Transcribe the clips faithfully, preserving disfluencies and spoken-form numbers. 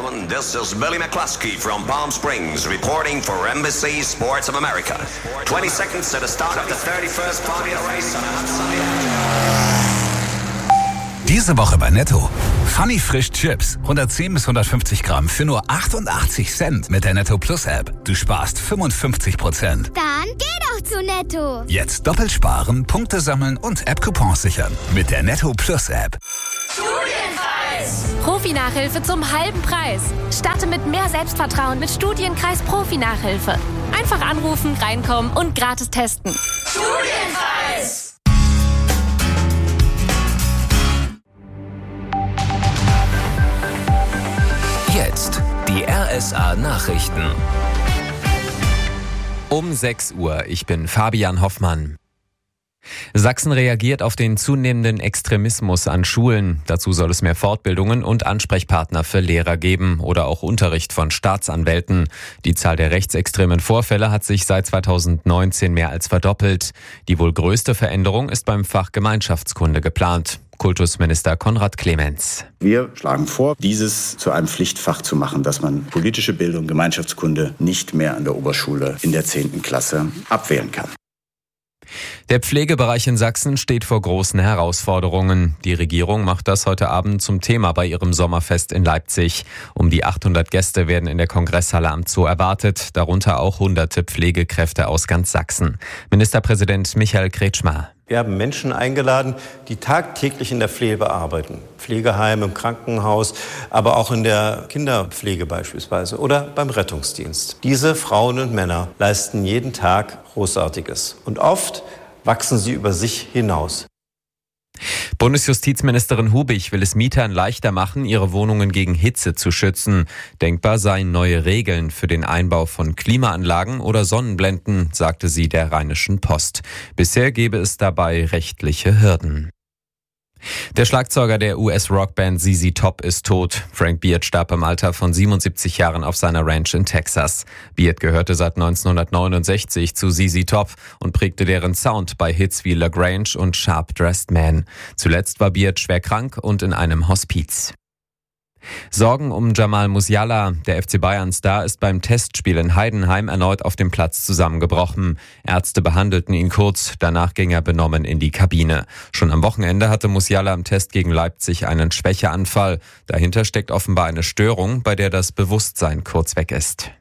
gentlemen, this is Billy McCluskey from Palm Springs reporting for N B C Sports of America. twenty seconds to the start of the thirty-first Formula Race on a hot sunny afternoon. Diese Woche bei Netto. Funny Frisch Chips. hundertzehn bis hundertfünfzig Gramm für nur achtundachtzig Cent mit der Netto Plus App. Du sparst fünfundfünfzig Prozent. Dann geh doch zu Netto. Jetzt doppelt sparen, Punkte sammeln und App-Coupons sichern. Mit der Netto Plus App. Studienkreis. Profi-Nachhilfe zum halben Preis. Starte mit mehr Selbstvertrauen mit Studienkreis Profi-Nachhilfe. Einfach anrufen, reinkommen und gratis testen. Studienkreis. Jetzt die R S A-Nachrichten. Um sechs Uhr, ich bin Fabian Hoffmann. Sachsen reagiert auf den zunehmenden Extremismus an Schulen. Dazu soll es mehr Fortbildungen und Ansprechpartner für Lehrer geben oder auch Unterricht von Staatsanwälten. Die Zahl der rechtsextremen Vorfälle hat sich seit zweitausendneunzehn mehr als verdoppelt. Die wohl größte Veränderung ist beim Fach Gemeinschaftskunde geplant. Kultusminister Konrad Clemens. Wir schlagen vor, dieses zu einem Pflichtfach zu machen, dass man politische Bildung, Gemeinschaftskunde nicht mehr an der Oberschule in der zehnten Klasse abwählen kann. Der Pflegebereich in Sachsen steht vor großen Herausforderungen. Die Regierung macht das heute Abend zum Thema bei ihrem Sommerfest in Leipzig. Um die achthundert Gäste werden in der Kongresshalle am Zoo erwartet, darunter auch hunderte Pflegekräfte aus ganz Sachsen. Ministerpräsident Michael Kretschmer. Wir haben Menschen eingeladen, die tagtäglich in der Pflege arbeiten. Pflegeheim, im Krankenhaus, aber auch in der Kinderpflege beispielsweise oder beim Rettungsdienst. Diese Frauen und Männer leisten jeden Tag Großartiges. Und oft wachsen sie über sich hinaus. Bundesjustizministerin Hubig will es Mietern leichter machen, ihre Wohnungen gegen Hitze zu schützen. Denkbar seien neue Regeln für den Einbau von Klimaanlagen oder Sonnenblenden, sagte sie der Rheinischen Post. Bisher gäbe es dabei rechtliche Hürden. Der Schlagzeuger der U S-Rockband Z Z Top ist tot. Frank Beard starb im Alter von siebenundsiebzig Jahren auf seiner Ranch in Texas. Beard gehörte seit neunzehnhundertneunundsechzig zu Z Z Top und prägte deren Sound bei Hits wie La Grange und Sharp Dressed Man. Zuletzt war Beard schwer krank und in einem Hospiz. Sorgen um Jamal Musiala. Der F C Bayern-Star ist beim Testspiel in Heidenheim erneut auf dem Platz zusammengebrochen. Ärzte behandelten ihn kurz, danach ging er benommen in die Kabine. Schon am Wochenende hatte Musiala im Test gegen Leipzig einen Schwächeanfall. Dahinter steckt offenbar eine Störung, bei der das Bewusstsein kurz weg ist.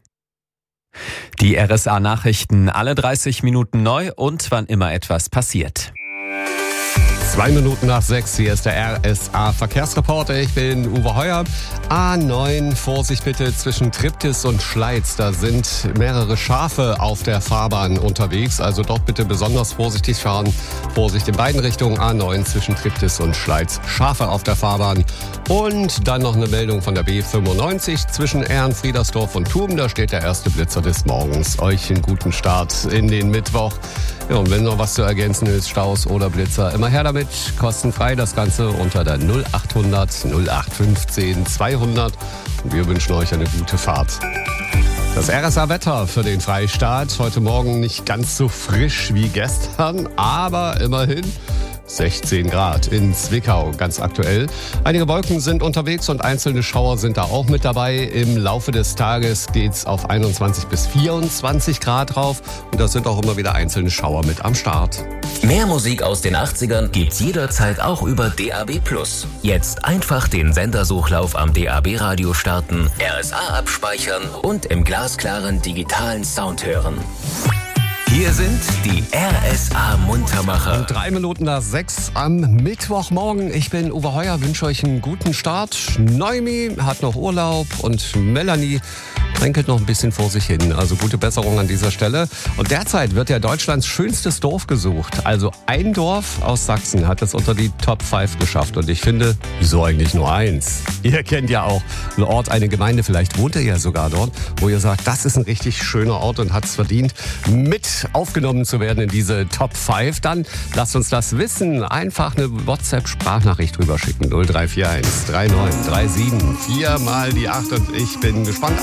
Die R S A-Nachrichten alle dreißig Minuten neu und wann immer etwas passiert. Zwei Minuten nach sechs, hier ist der R S A-Verkehrsreporter. Ich bin Uwe Heuer. A neun, Vorsicht bitte zwischen Triptis und Schleiz. Da sind mehrere Schafe auf der Fahrbahn unterwegs. Also dort bitte besonders vorsichtig fahren. Vorsicht in beiden Richtungen. A neun zwischen Triptis und Schleiz. Schafe auf der Fahrbahn. Und dann noch eine Meldung von der B fünfundneunzig zwischen Ehrenfriedersdorf und Thum. Da steht der erste Blitzer des Morgens. Euch einen guten Start in den Mittwoch. Ja, und wenn noch was zu ergänzen ist, Staus oder Blitzer, immer her damit. Kostenfrei das Ganze unter der null achthundert null acht fünfzehn zweihundert. Und wir wünschen euch eine gute Fahrt. Das R S A-Wetter für den Freistaat. Heute Morgen nicht ganz so frisch wie gestern, aber immerhin sechzehn Grad in Zwickau, ganz aktuell. Einige Wolken sind unterwegs und einzelne Schauer sind da auch mit dabei. Im Laufe des Tages geht's auf einundzwanzig bis vierundzwanzig Grad drauf und da sind auch immer wieder einzelne Schauer mit am Start. Mehr Musik aus den achtzigern gibt's jederzeit auch über D A B plus. Jetzt einfach den Sendersuchlauf am D A B-Radio starten, R S A abspeichern und im glasklaren digitalen Sound hören. Hier sind die R S A-Muntermacher. Und drei Minuten nach sechs am Mittwochmorgen. Ich bin Uwe Heuer, wünsche euch einen guten Start. Noemi hat noch Urlaub und Melanie kränkelt noch ein bisschen vor sich hin. Also gute Besserung an dieser Stelle. Und derzeit wird ja Deutschlands schönstes Dorf gesucht. Also ein Dorf aus Sachsen hat es unter die Top fünf geschafft. Und ich finde, wieso eigentlich nur eins? Ihr kennt ja auch einen Ort, eine Gemeinde, vielleicht wohnt ihr ja sogar dort, wo ihr sagt, das ist ein richtig schöner Ort und hat es verdient, mit aufgenommen zu werden in diese Top fünf. Dann lasst uns das wissen. Einfach eine WhatsApp-Sprachnachricht drüber schicken. null drei vier eins drei neun drei sieben vier mal die acht. Und ich bin gespannt. Eine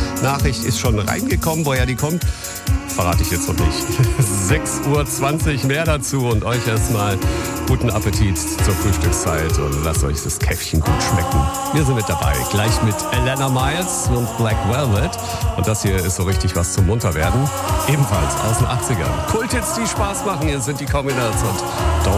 Nachricht ist schon reingekommen. Woher die kommt, verrate ich jetzt noch nicht. sechs Uhr zwanzig mehr dazu und euch erstmal guten Appetit zur Frühstückszeit und lasst euch das Käffchen gut schmecken. Wir sind mit dabei, gleich mit Alana Miles und Black Velvet. Und das hier ist so richtig was zum Munterwerden. Ebenfalls aus den achtzigern. Kulthits, die Spaß machen, hier sind die Communards und Don't